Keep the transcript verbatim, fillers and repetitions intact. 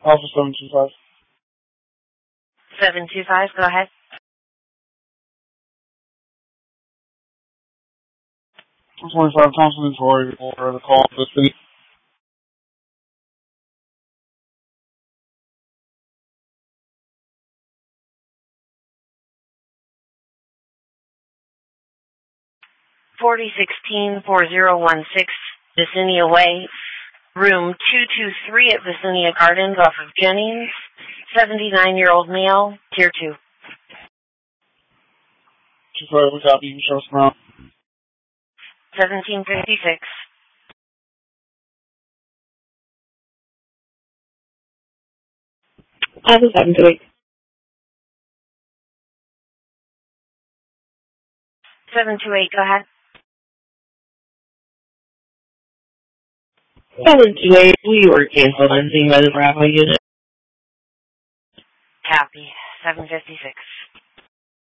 Alpha seven two five. seven two five, go ahead. twenty-five Thompson and Troy for the call to the city. forty sixteen, four zero one six, Vicinnia Way, room two two three at Vicinnia Gardens off of Jennings, seventy-nine-year-old male, tier two. two five, we copy. You show us around. seventeen fifty-six. Alpha seven two eight. seven two eight, go ahead. seven two eight, we were canceled on scene by the Bravo unit. Copy. seven fifty-six.